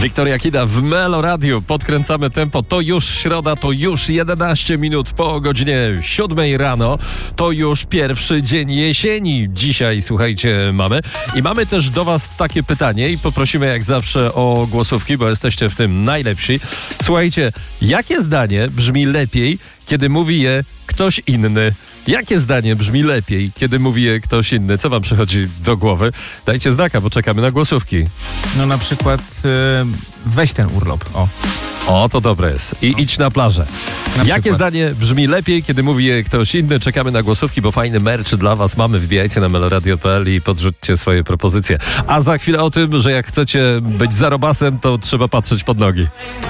Wiktoria Kida w Melo Radio. Podkręcamy tempo. To już środa, to już 11 minut po godzinie 7 rano. To już pierwszy dzień jesieni. Dzisiaj, słuchajcie, mamy. I mamy też do was takie pytanie i poprosimy jak zawsze o głosówki, bo jesteście w tym najlepsi. Słuchajcie, jakie zdanie brzmi lepiej, kiedy mówi je ktoś inny? Jakie zdanie brzmi lepiej, kiedy mówi je ktoś inny? Co wam przychodzi do głowy? Dajcie znaka, bo czekamy na głosówki. No na przykład weź ten urlop, O, to dobre jest. I idź na plażę. Jakie zdanie brzmi lepiej, kiedy mówi je ktoś inny? Czekamy na głosówki, bo fajny merch dla was mamy. Wbijajcie na meloradio.pl i podrzućcie swoje propozycje. A za chwilę o tym, że jak chcecie być zarobasem, to trzeba patrzeć pod nogi.